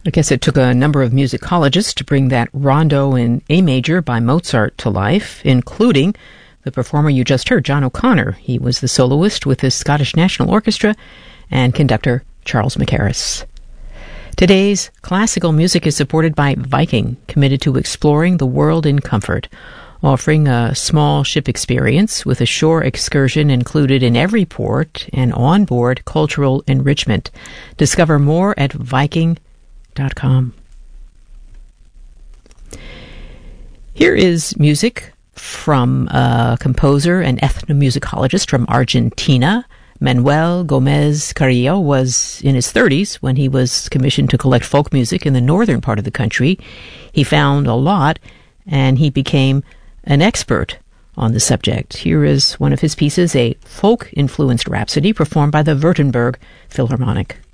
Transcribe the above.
I guess it took a number of musicologists to bring that rondo in A major by Mozart to life, including the performer you just heard, John O'Connor. He was the soloist with the Scottish National Orchestra and conductor Charles Mackerras. Today's classical music is supported by Viking, committed to exploring the world in comfort, offering a small ship experience with a shore excursion included in every port and onboard cultural enrichment. Discover more at Viking.com. Here is music from a composer and ethnomusicologist from Argentina. Manuel Gomez Carrillo was in his 30s when he was commissioned to collect folk music in the northern part of the country. He found a lot, and he became an expert on the subject. Here is one of his pieces, a folk-influenced rhapsody performed by the Württemberg Philharmonic.